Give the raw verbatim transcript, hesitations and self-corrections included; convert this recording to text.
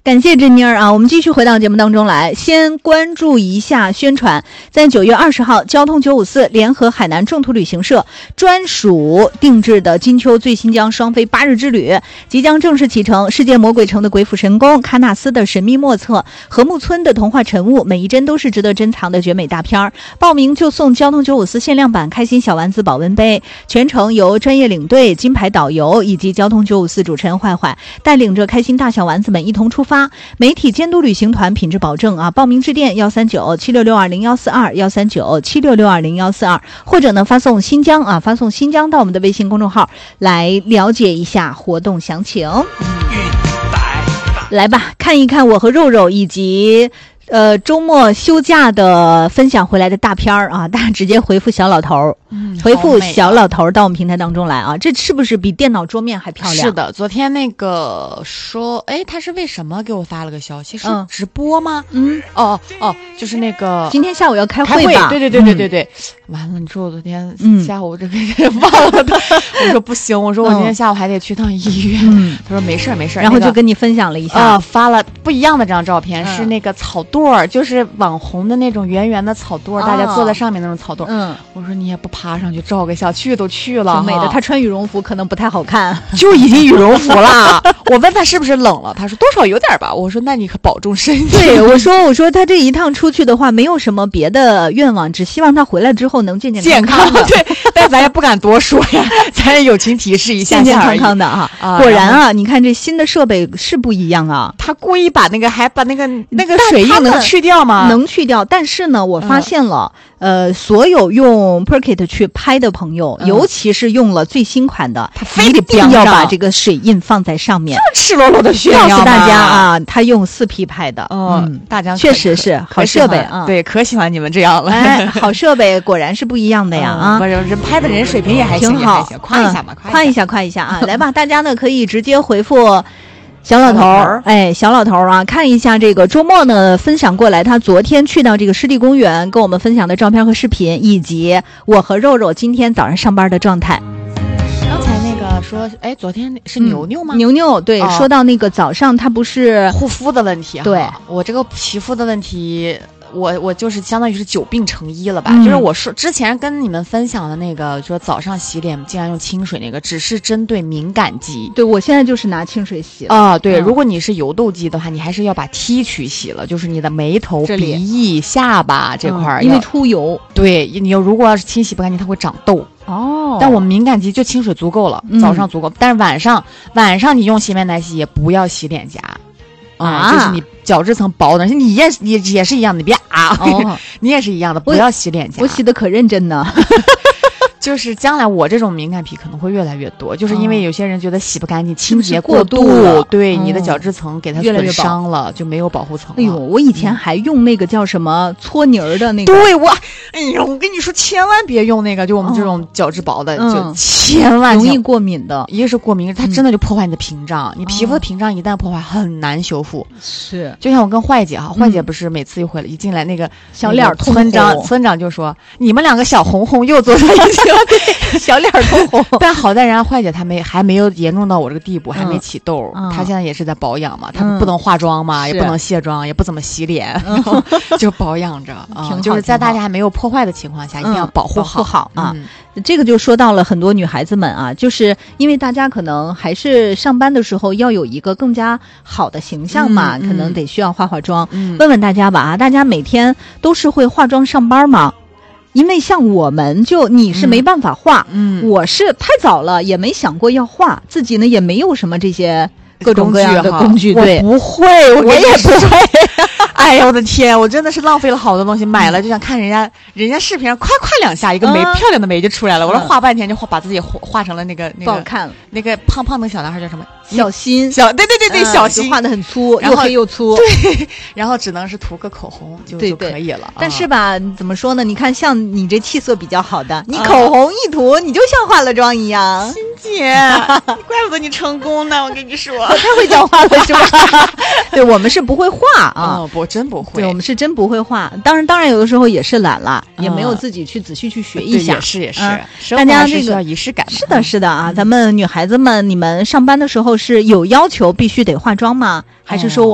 感谢珍妮儿啊，我们继续回到节目当中来，先关注一下宣传。在九月二十号，交通九五四联合海南众途旅行社专属定制的金秋最新疆双飞八日之旅即将正式启程。世界魔鬼城的鬼斧神工，喀纳斯的神秘莫测，禾木村的童话晨雾，每一帧都是值得珍藏的绝美大片。报名就送交通九五四限量版开心小丸子保温杯，全程由专业领队、金牌导游以及交通九五四主持人坏坏带领着开心大小丸子们一同出发，媒体监督旅行团品质保证啊！报名致电幺三九七六六二零幺四二幺三九七六六二零幺四二，或者呢发送新疆啊，发送新疆到我们的微信公众号来了解一下活动详情。来吧，看一看我和肉肉以及呃周末休假的分享回来的大片儿啊，大家直接回复小老头。嗯，回复小老头到我们平台当中来啊，这是不是比电脑桌面还漂亮？ 是的，昨天那个说，哎，他是为什么给我发了个消息？是直播吗？嗯，哦哦，就是那个今天下午要开会吧？ 对对对对对对。嗯、完了，你说我昨天下午这个忘了的，我说不行，我说我今天下午还得去趟医院。嗯，他说没事没事， 然后就跟你分享了一下， 啊、呃，发了不一样的这张照片，嗯、是那个草垛儿，就是网红的那种圆圆的草垛儿，哦、大家坐在上面那种草垛。嗯，我说你也不爬上去照个相，去都去了， 美的。他穿羽绒服可能不太好看， 就已经羽绒服了。我问他是不是冷了，他说多少有点吧。我说那你可保重身体。 对，我说我说他这一趟出去的话，没有什么别的愿望，只希望他回来之后能健健康康的。 对，但咱也不敢多说呀，咱也友情提示一下， 健健康康的啊。啊果然啊，你看这新的设备是不一样啊。 他故意把那个还把那个那个水印能去掉吗？ 能去掉，但是呢，我发现了。嗯呃，所有用 Phuket 去拍的朋友，嗯、尤其是用了最新款的， 他非一定要把这个水印放在上面， 这赤裸裸的炫耀。 告诉大家啊，他用四 P 拍的， 嗯，嗯大家确实是好设备啊， 对，可喜欢你们这样了。 哎，好设备果然是不一样的呀啊！ 不是，人拍的人水平也还行， 挺好， 夸一下嘛， 夸一下，夸一下啊！来吧，大家呢可以直接回复。小老头儿，哎，小老头儿啊，看一下这个周末呢分享过来，他昨天去到这个湿地公园跟我们分享的照片和视频，以及我和肉肉今天早上上班的状态。 刚才那个说，哎，昨天是牛牛吗？ 嗯、牛牛，对、哦，说到那个早上他不是护肤的问题， 对我这个皮肤的问题。我我就是相当于是久病成医了吧、嗯、就是我说之前跟你们分享的那个说早上洗脸竟然用清水那个只是针对敏感肌， 对我现在就是拿清水洗啊、呃、对、嗯、如果你是油痘肌的话，你还是要把 T 区洗了，就是你的眉头鼻翼下巴这块、 嗯、因为出油， 对，你如果要是清洗不干净它会长痘哦，但我们敏感肌就清水足够了、嗯、早上足够，但是晚上晚上你用洗面奶洗也不要洗脸颊啊、嗯，就是你角质层薄的，你也也也是一样的，你别啊，哦、你也是一样的，不要洗脸颊。 我洗的可认真呢。 就是将来我这种敏感皮可能会越来越多，就是因为有些人觉得洗不干净，清洁过度， 度对、嗯、你的角质层给它损伤了，就没有保护层了。 哎呦，我以前还用那个叫什么搓泥儿的那个， 对我，哎呦，我跟你说，千万别用那个，就我们这种角质薄的，哦、就千万容易过敏的。 一个是过敏，它真的就破坏你的屏障，嗯、你皮肤的屏障一旦破坏，很难修复。 是， 就像我跟坏姐哈，坏姐不是每次一回来一进来那个小脸儿， 村长村长就说你们两个小红红又坐在一起了。 小脸通红， 但好在人家坏姐她没还没有严重到我这个地步，嗯、还没起痘。嗯、她现在也是在保养嘛，她不能化妆嘛，嗯、也不能卸妆，也不怎么洗脸，嗯、就保养着啊、嗯。就是在大家还没有破坏的情况下，嗯、一定要保护好， 保护好啊。嗯、这个就说到了很多女孩子们啊，就是因为大家可能还是上班的时候要有一个更加好的形象嘛，嗯、可能得需要化化妆。嗯、问问大家吧啊，大家每天都是会化妆上班吗？因为像我们就你是没办法画，嗯，我是太早了也没想过要画，自己呢也没有什么这些各种各样的工具，对， 我不会，我, 我也不会。哎呀，我的天，我真的是浪费了好多东西，买了就想看人家人家视频上夸夸两下，一个眉、嗯、漂亮的眉就出来了。我说画半天就画把自己画画成了那个那个不好看了。 那个胖胖的小男孩叫什么？ 小新， 小对对对对，嗯、小新画的很粗，又黑又粗， 对，然后只能是涂个口红就对对就可以了。 但是吧，嗯、怎么说呢？你看，像你这气色比较好的，你口红一涂，嗯、你就像化了妆一样。 欣姐，怪不得你成功呢！我跟你说， 我太会讲话了，是吧？对，我们是不会画啊， 哦、我真不会。 对，我们是真不会画。当然，当然有的时候也是懒了，嗯、也没有自己去仔细去学一下。 也是也是， 嗯、 大家这个仪式感。 是的，是的啊，嗯、咱们女孩子们，你们上班的时候是有要求必须得化妆吗？还是说？